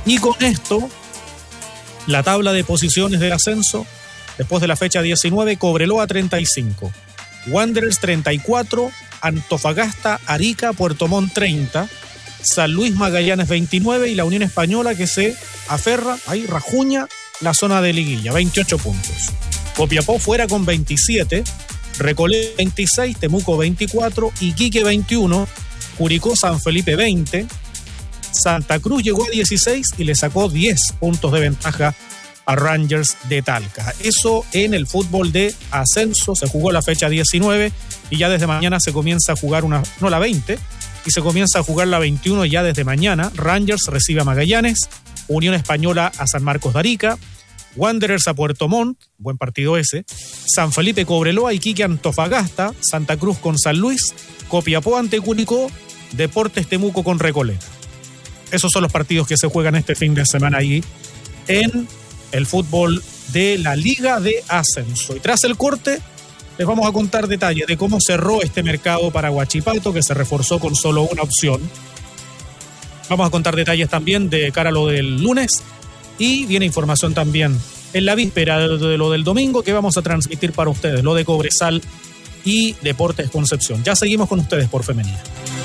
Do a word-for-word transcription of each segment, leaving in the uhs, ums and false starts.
Y con esto, la tabla de posiciones del ascenso, después de la fecha diecinueve, Cobreloa treinta y cinco, Wanderers treinta y cuatro, Antofagasta, Arica, Puerto Montt treinta, San Luis, Magallanes veintinueve y la Unión Española que se aferra, ahí rajuña la zona de liguilla, veintiocho puntos. Copiapó fuera con veintisiete, Recoleta veintiséis, Temuco veinticuatro, Iquique veintiuno, Curicó, San Felipe veinte, Santa Cruz llegó a dieciséis y le sacó diez puntos de ventaja a Rangers de Talca. Eso en el fútbol de ascenso. Se jugó la fecha diecinueve y ya desde mañana se comienza a jugar una, no la veinte, y se comienza a jugar la veintiuno ya desde mañana. Rangers recibe a Magallanes, Unión Española a San Marcos de Arica, Wanderers a Puerto Montt, buen partido ese, San Felipe Cobreloa, Iquique Antofagasta, Santa Cruz con San Luis, Copiapó ante Curicó, Deportes Temuco con Recoleta. Esos son los partidos que se juegan este fin de semana ahí en el fútbol de la Liga de Ascenso. Y tras el corte les vamos a contar detalles de cómo cerró este mercado para Huachipato, que se reforzó con solo una opción. Vamos a contar detalles también de cara a lo del lunes y viene información también en la víspera de lo del domingo que vamos a transmitir para ustedes, lo de Cobresal y Deportes Concepción. Ya seguimos con ustedes por Femenina.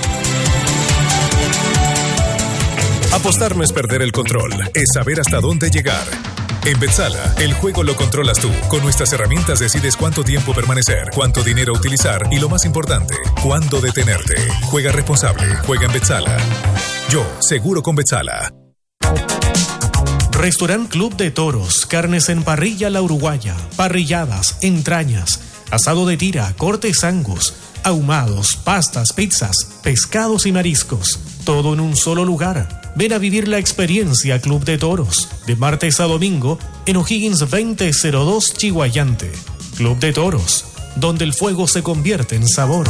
Apostar no es perder el control, es saber hasta dónde llegar. En Betsala, el juego lo controlas tú. Con nuestras herramientas decides cuánto tiempo permanecer, cuánto dinero utilizar y lo más importante, cuándo detenerte. Juega responsable, juega en Betsala. Yo, seguro con Betsala. Restaurant Club de Toros, carnes en parrilla La Uruguaya, parrilladas, entrañas, asado de tira, cortes Angus, ahumados, pastas, pizzas, pescados y mariscos. Todo en un solo lugar. Ven a vivir la experiencia Club de Toros, de martes a domingo, en O'Higgins veinte cero dos Chihuayante. Club de Toros, donde el fuego se convierte en sabor.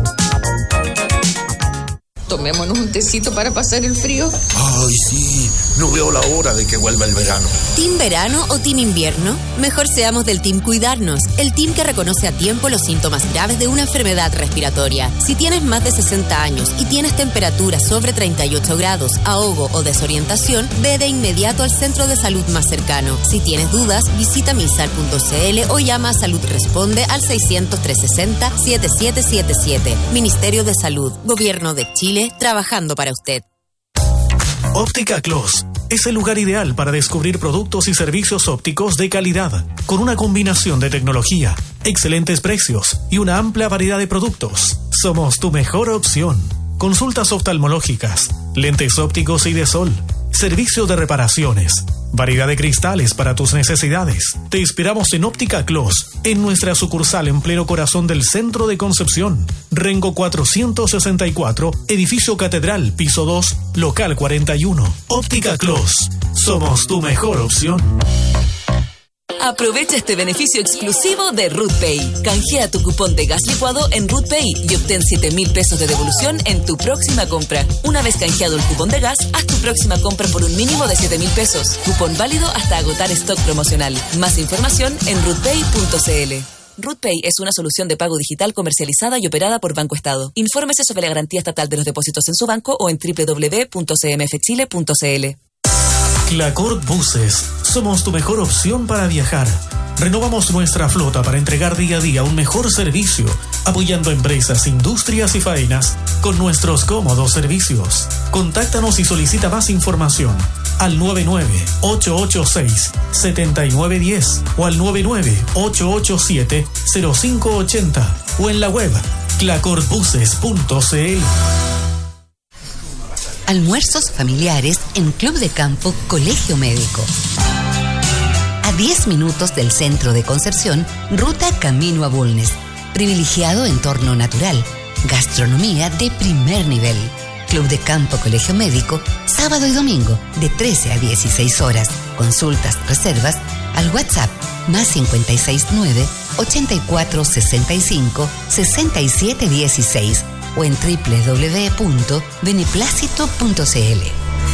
Tomémonos un tecito para pasar el frío. Ay, sí, no veo la hora de que vuelva el verano. ¿Team verano o team invierno? Mejor seamos del team cuidarnos, el team que reconoce a tiempo los síntomas graves de una enfermedad respiratoria. Si tienes más de sesenta años y tienes temperatura sobre treinta y ocho grados, ahogo o desorientación, ve de inmediato al centro de salud más cercano. Si tienes dudas, visita milsar punto c l o llama a Salud Responde al seiscientos, trescientos sesenta, setenta y siete setenta y siete. Ministerio de Salud, Gobierno de Chile, trabajando para usted. Óptica Clos es el lugar ideal para descubrir productos y servicios ópticos de calidad, con una combinación de tecnología, excelentes precios y una amplia variedad de productos. Somos tu mejor opción. Consultas oftalmológicas, lentes ópticos y de sol, servicio de reparaciones, variedad de cristales para tus necesidades. Te esperamos en Óptica Clos, en nuestra sucursal en pleno corazón del centro de Concepción. Rengo cuatrocientos sesenta y cuatro, edificio Catedral, piso dos, local cuarenta y uno. Óptica Clos, somos tu mejor opción. Aprovecha este beneficio exclusivo de RootPay. Canjea tu cupón de gas licuado en RootPay y obtén siete mil pesos de devolución en tu próxima compra. Una vez canjeado el cupón de gas, haz tu próxima compra por un mínimo de siete mil pesos. Cupón válido hasta agotar stock promocional. Más información en rootpay punto c l. RootPay es una solución de pago digital comercializada y operada por Banco Estado. Infórmese sobre la garantía estatal de los depósitos en su banco o en doble u doble u doble u punto c m f chile punto c l. Clacort Buses, somos tu mejor opción para viajar. Renovamos nuestra flota para entregar día a día un mejor servicio, apoyando empresas, industrias y faenas con nuestros cómodos servicios. Contáctanos y solicita más información al nueve nueve, ocho ocho seis, siete nueve uno cero o al nueve nueve, ocho ocho siete, cero cinco ocho cero o en la web clacort buses punto c l. Almuerzos familiares en Club de Campo Colegio Médico. A diez minutos del centro de Concepción, ruta camino a Bulnes. Privilegiado entorno natural, gastronomía de primer nivel. Club de Campo Colegio Médico, sábado y domingo, de trece a dieciséis horas. Consultas, reservas, al WhatsApp, más cinco seis nueve, ochenta y cuatro sesenta y cinco, sesenta y siete dieciséis. O en doble u doble u doble u punto beneplácito punto c l.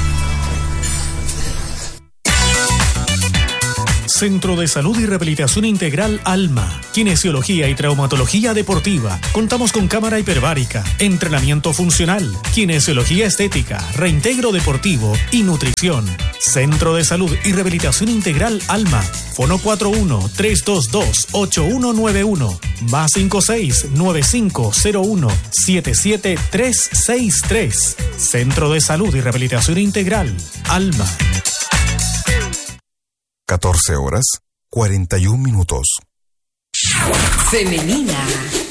Centro de Salud y Rehabilitación Integral Alma, Kinesiología y Traumatología Deportiva. Contamos con cámara hiperbárica, entrenamiento funcional, kinesiología estética, reintegro deportivo y nutrición. Centro de Salud y Rehabilitación Integral Alma. Fono cuatro uno, tres dos dos, ocho uno nueve uno, más cinco seis, nueve cinco cero uno, siete siete tres seis tres. Centro de Salud y Rehabilitación Integral Alma. catorce horas, cuarenta y un minutos. Femenina.